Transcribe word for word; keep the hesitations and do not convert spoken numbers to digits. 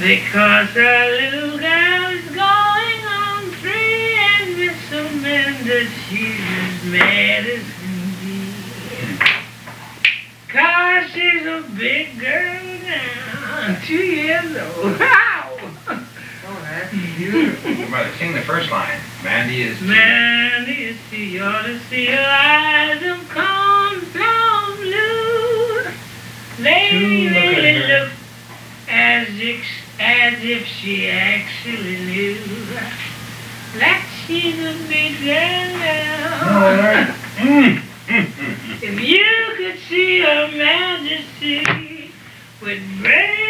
Because our little girl is going on free and with so many that she's as mad as can be. Cause she's a big girl now, two years old. Wow! Oh, that's beautiful. Brother, sing the first line. Mandy is... Mandy is you ought to see her eyes of cornflower blue. They Look at really her. look as if, as if she actually knew that she's a big girl now. All right. Mm. Mm, mm, mm. If you could see her majesty with brave